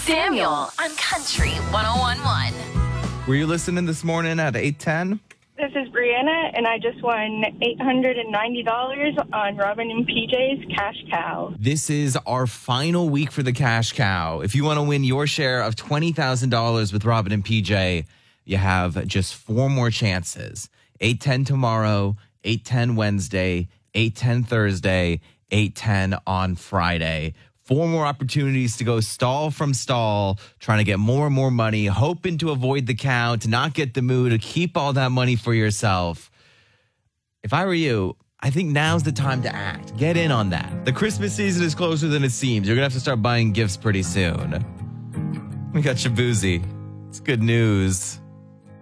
Samuel on Country 101.1. Were you listening this morning at 8:10? This is Brianna, and I just won $890 on Robin and PJ's Cash Cow. This is our final week for the Cash Cow. If you want to win your share of $20,000 with Robin and PJ, you have just 4 more chances. 8:10 tomorrow, 8:10 Wednesday, 8:10 Thursday, 8:10 on Friday. 4 more opportunities to go stall from stall, trying to get more and more money, hoping to avoid the cow, to not get the moo, to keep all that money for yourself. If I were you, I think now's the time to act. Get in on that. The Christmas season is closer than it seems. You're going to have to start buying gifts pretty soon. We got Shabuzi. It's good news.